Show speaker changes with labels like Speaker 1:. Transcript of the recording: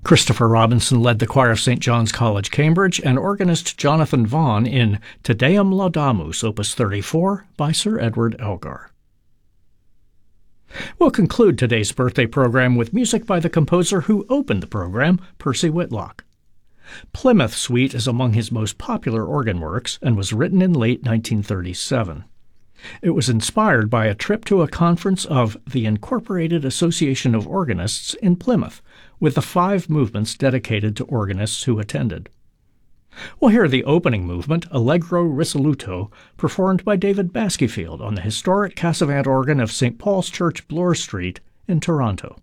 Speaker 1: Christopher Robinson led the choir of St. John's College, Cambridge, and organist Jonathan Vaughan in Te Deum Laudamus, Opus 34, by Sir Edward Elgar. We'll conclude today's birthday program with music by the composer who opened the program, Percy Whitlock. Plymouth Suite is among his most popular organ works and was written in late 1937. It was inspired by a trip to a conference of the Incorporated Association of Organists in Plymouth, with the 5 movements dedicated to organists who attended. We'll hear the opening movement, Allegro Risoluto, performed by David Baskyfield on the historic Casavant organ of St. Paul's Church, Bloor Street in Toronto.